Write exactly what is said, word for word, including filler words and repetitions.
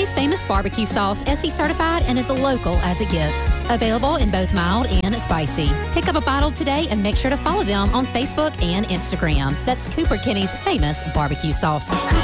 Kenny's Famous Barbecue Sauce, S E certified and as local as it gets. Available in both mild and spicy. Pick up a bottle today and make sure to follow them on Facebook and Instagram. That's Cooper Kenny's Famous Barbecue Sauce.